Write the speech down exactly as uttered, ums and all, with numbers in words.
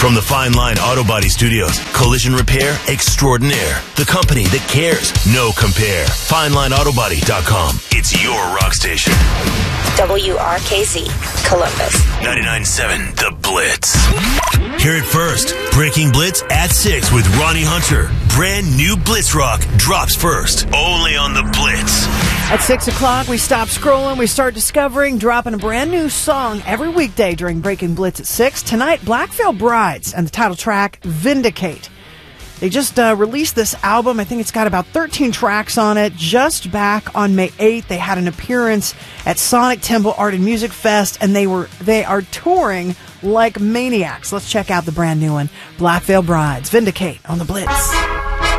From the Fine Line Auto Body Studios, collision repair extraordinaire. The company that cares. No compare. fine line auto body dot com. It's your rock station. W R K Z, Columbus. ninety-nine point seven The Blitz. Hear it first. Breaking Blitz at six with Ronnie Hunter. Brand new Blitz Rock drops first. Only on The Blitz. At six o'clock, we stop scrolling, we start discovering, dropping a brand new song every weekday during Breaking Blitz at six. Tonight, Black Veil Brides and the title track, Vindicate. They just uh, released this album. I think it's got about thirteen tracks on it. Just back on May eighth, they had an appearance at Sonic Temple Art and Music Fest, and they were they are touring like maniacs. Let's check out the brand new one, Black Veil Brides, Vindicate on The Blitz.